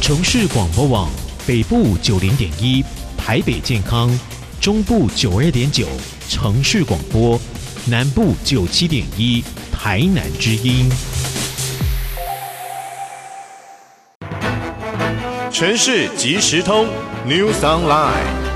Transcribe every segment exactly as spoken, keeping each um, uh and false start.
城市广播网北部九零点一，台北健康，中部九二点九，城市广播，南部九七点一，台南之音。 城市即时通 News Online。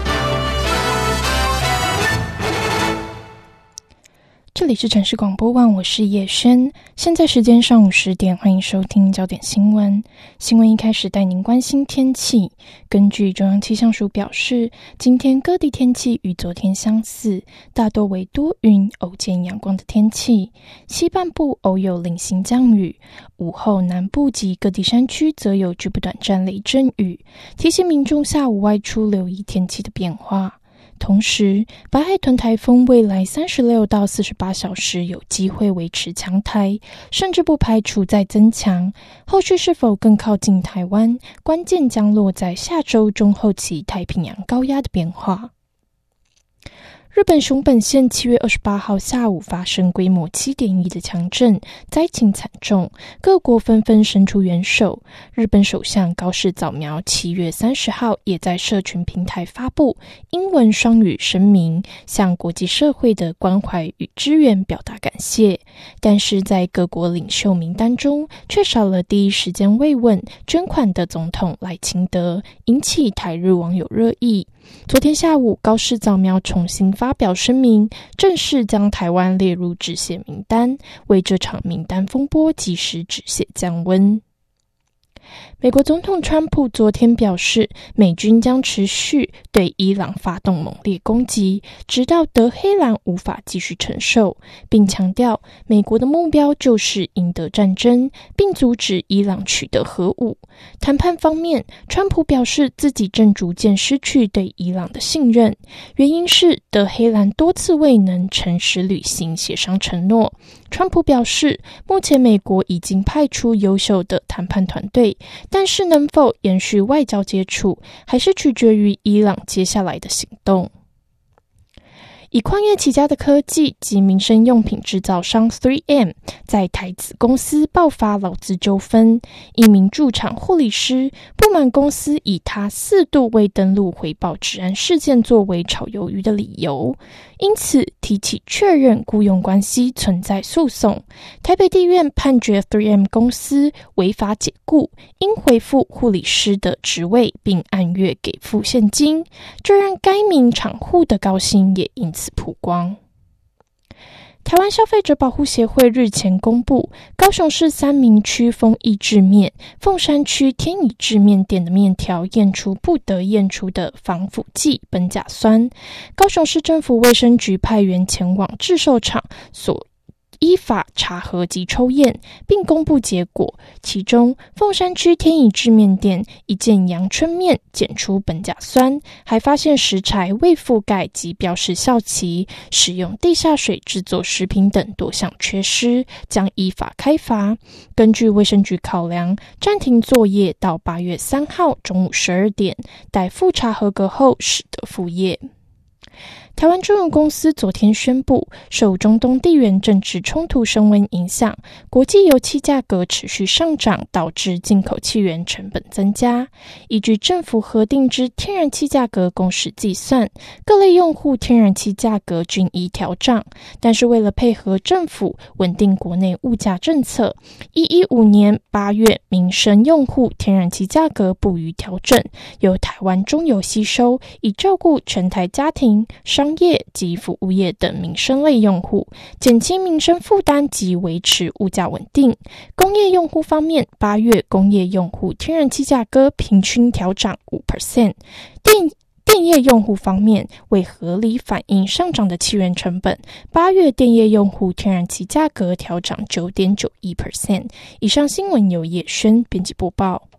这里是城市广播网，我是叶轩。现在时间上午十点，欢迎收听焦点新闻。新闻一开始带您关心天气。根据中央气象署表示，今天各地天气与昨天相似，大多为多云偶见阳光的天气，西半部偶有零星降雨，午后南部及各地山区则有局部短暂雷阵雨，提醒民众下午外出留意天气的变化。同时，白海豚台风未来三十六到四十八小时有机会维持强台，甚至不排除再增强。后续是否更靠近台湾，关键将落在下周中后期太平洋高压的变化。日本熊本县七月二十八号下午发生规模七点一的强震，灾情惨重，各国纷纷伸出援手。日本首相高市早苗七月三十号也在社群平台发布英文双语声明，向国际社会的关怀与支援表达感谢。但是在各国领袖名单中，却少了第一时间慰问捐款的总统赖清德，引起台日网友热议。昨天下午，高市早苗重新发表声明，正式将台湾列入止血名单，为这场名单风波及时止血降温。美国总统川普昨天表示，美军将持续对伊朗发动猛烈攻击，直到德黑兰无法继续承受，并强调美国的目标就是赢得战争，并阻止伊朗取得核武。谈判方面，川普表示自己正逐渐失去对伊朗的信任，原因是德黑兰多次未能诚实履行协商承诺。川普表示，目前美国已经派出优秀的谈判团队，但是能否延续外交接触，还是取决于伊朗接下来的行动。以矿业起家的科技及民生用品制造商 三 M 在台子公司爆发劳资纠纷，一名驻厂护理师不满公司以他四度未登录回报治安事件作为炒鱿鱼的理由，因此提起确认雇佣关系存在诉讼。台北地院判决 三 M 公司违法解雇，应回复护理师的职位并按月给付现金，这让该名厂户的高薪也因此曝光。台湾消费者保护协会日前公布，高雄市三明区丰益制面、凤山区天乙制面店的面条验出不得验出的防腐剂苯甲酸。高雄市政府卫生局派员前往制售厂所依法查核及抽验，并公布结果。其中，凤山区天乙制面店一件阳春面检出苯甲酸，还发现食材未覆盖及标示效期，使用地下水制作食品等多项缺失，将依法开罚。根据卫生局考量，暂停作业到八月三号中午十二点，待复查合格后使得复业。台湾中油公司昨天宣布，受中东地缘政治冲突升温影响，国际油气价格持续上涨，导致进口气源成本增加。依据政府核定之天然气价格公式计算，各类用户天然气价格均已调涨，但是为了配合政府稳定国内物价政策，一百一十五年八月民生用户天然气价格不予调整，由台湾中油吸收，以照顾全台家庭、商业及服务业等民生类用户，减轻民生负担及维持物价稳定。工业用户方面，八月工业用户天然气价格平均调涨 百分之五， 电电业用户方面，为合理反映上涨的气源成本，八月电业用户天然气价格调涨 九点九一%。以上新闻由叶轩编辑播报。